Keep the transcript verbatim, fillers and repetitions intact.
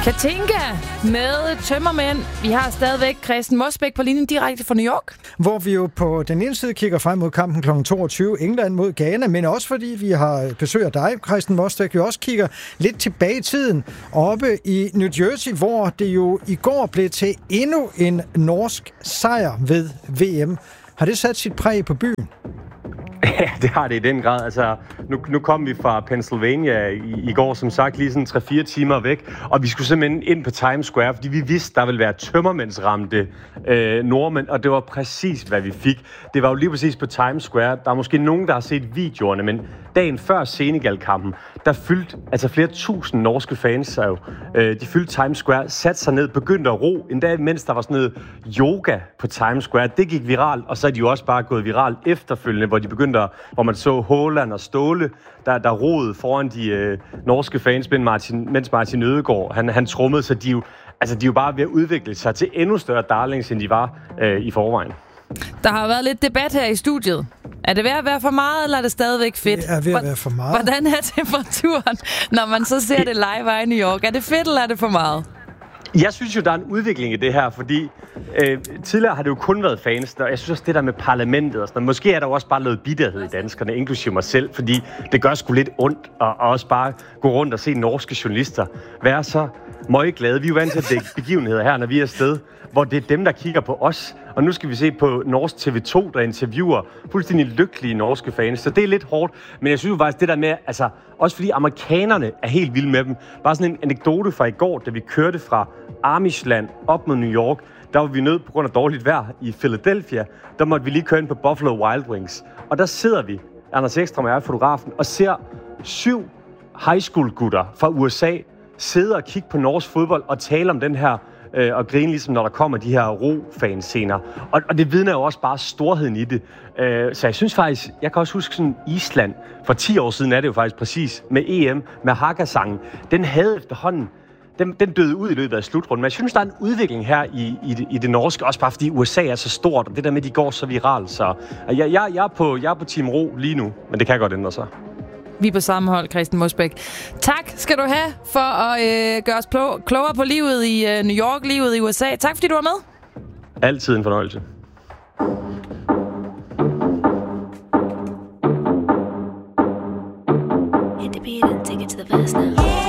Katinka med tømmermænd. Vi har stadigvæk Christian Mosbæk på linjen direkte fra New York. Hvor vi jo på den ene side kigger frem mod kampen klokken toogtyve, England mod Ghana, men også fordi vi har besøg af dig, Christian Mosbæk, vi også kigger lidt tilbage i tiden, oppe i New Jersey, hvor det jo i går blev til endnu en norsk sejr ved V M. Har det sat sit præg på byen? Ja, det har det i den grad. Altså, nu, nu kom vi fra Pennsylvania i, i går, som sagt, lige sådan tre fire timer væk, og vi skulle simpelthen ind på Times Square, fordi vi vidste, der ville være tømmermændsramte øh, nordmænd, og det var præcis, hvad vi fik. Det var jo lige præcis på Times Square. Der er måske nogen, der har set videoerne, men dagen før Senegal-kampen, der fyldte altså flere tusind norske fans, jo, øh, de fyldte Times Square, satte sig ned, begyndte at ro, endda mens der var sådan noget yoga på Times Square. Det gik viralt, og så er de jo også bare gået viralt efterfølgende, hvor de begyndte at, hvor man så Haaland og Ståle, der, der roede foran de øh, norske fans, mens Martin, mens Martin Ødegaard, han, han trummede, så de jo, altså, de er jo bare ved at udvikle sig til endnu større darlings, end de var øh, i forvejen. Der har været lidt debat her i studiet. Er det ved at være for meget, eller er det stadigvæk fedt? Det er ved at være for meget. Hvordan er temperaturen, når man så ser det live i New York? Er det fedt, eller er det for meget? Jeg synes jo, der er en udvikling i det her, fordi øh, tidligere har det jo kun været fans, og jeg synes også, det der med parlamentet og sådan noget, måske er der jo også bare noget bitterhed i danskerne, inklusive mig selv, fordi det gør sgu lidt ondt at også bare gå rundt og se norske journalister være så møgglade. Vi er jo vant til at dække begivenheder her, når vi er afsted, hvor det er dem, der kigger på os. Og nu skal vi se på Norsk T V to, der interviewer fuldstændig lykkelige norske fans. Så det er lidt hårdt, men jeg synes jo faktisk det der med, altså også fordi amerikanerne er helt vilde med dem. Bare sådan en anekdote fra i går, da vi kørte fra Amishland op mod New York, der var vi nødt på grund af dårligt vejr i Philadelphia. Der måtte vi lige køre ind på Buffalo Wild Wings. Og der sidder vi, Anders Ekstrøm og jeg, fotografen, og ser syv high school gutter fra U S A sidde og kigge på norsk fodbold og tale om den her øh, og grine, ligesom når der kommer de her ro-fanscener. Og, og det vidner jo også bare storheden i det. Øh, så jeg synes faktisk, jeg kan også huske sådan Island, for ti år siden er det jo faktisk præcis, med E M, med Haka-sangen. Den havde efterhånden, den, den døde ud i løbet af slutrunden. Men jeg synes, der er en udvikling her i, i, det, i det norske, også bare fordi U S A er så stort, og det der med, de går så viralt. Så jeg, jeg, jeg, er på, jeg er på Team Ro lige nu, men det kan godt ændre sig. Vi er på samme hold, Christian Mosbæk. Tak skal du have for at øh, gøre os klog- klogere på livet i øh, New York, livet i U S A. Tak fordi du var med. Altid en fornøjelse.